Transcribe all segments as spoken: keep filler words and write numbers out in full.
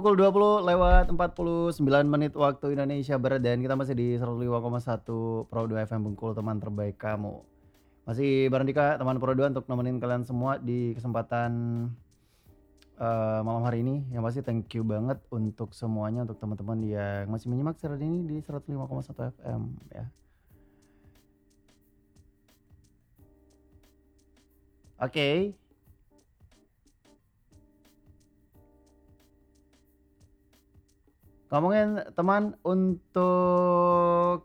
Pukul dua puluh lewat empat puluh sembilan menit waktu Indonesia Barat dan kita masih di seratus lima koma satu Pro dua F M Bengkulu, teman terbaik kamu. Masih bareng Dika, teman Pro dua untuk nemenin kalian semua di kesempatan, eee, malam hari ini. Yang pasti thank you banget untuk semuanya, untuk teman-teman yang masih menyimak siaran ini di seratus lima koma satu F M ya. Oke. Ngomongin teman untuk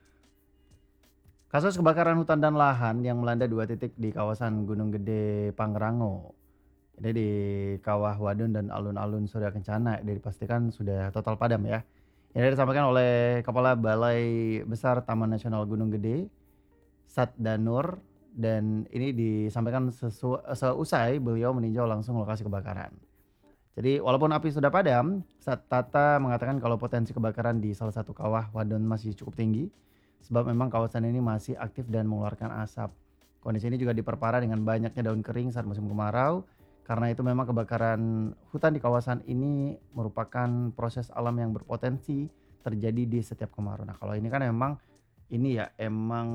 kasus kebakaran hutan dan lahan yang melanda dua titik di kawasan Gunung Gede, Pangrango. Ini di Kawah Wadon dan alun-alun Surya Kencana dipastikan sudah total padam ya. Ini disampaikan oleh Kepala Balai Besar Taman Nasional Gunung Gede, Satdanur, dan ini disampaikan sesu seusai beliau meninjau langsung lokasi kebakaran. Jadi walaupun api sudah padam, Sat-Tata mengatakan kalau potensi kebakaran di salah satu kawah Wadon masih cukup tinggi, sebab memang kawasan ini masih aktif dan mengeluarkan asap. Kondisi ini juga diperparah dengan banyaknya daun kering saat musim kemarau, karena itu memang kebakaran hutan di kawasan ini merupakan proses alam yang berpotensi terjadi di setiap kemarau. Nah kalau ini kan emang, ini ya, emang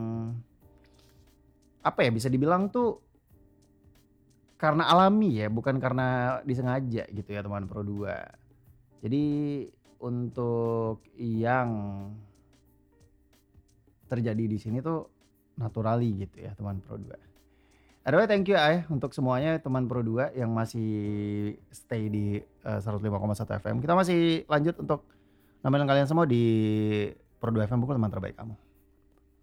apa ya, bisa dibilang tuh karena alami ya, bukan karena disengaja gitu ya teman Pro dua. Jadi untuk yang terjadi di sini tuh naturally gitu ya teman Pro dua. Anyway thank you ya untuk semuanya teman Pro dua yang masih stay di, eee, seratus lima koma satu F M. Kita masih lanjut untuk nemenin kalian semua di Pro dua F M Bengkulu, teman terbaik kamu.